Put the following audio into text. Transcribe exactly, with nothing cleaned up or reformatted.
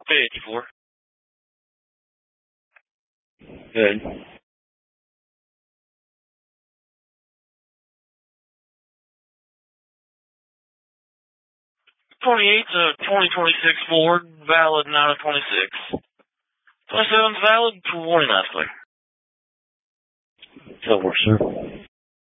fifty-four. Good. twenty-eight's a twenty twenty-six Ford, valid nine of twenty-six. twenty-seven's valid for warning last week. That works, sir.